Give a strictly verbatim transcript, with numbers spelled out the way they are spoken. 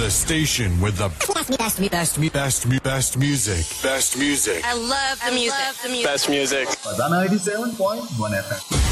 The station with the best, best, best, best, best music. Best music. I love the music. I love the music. Best music. Fazana eighty-seven point one F M.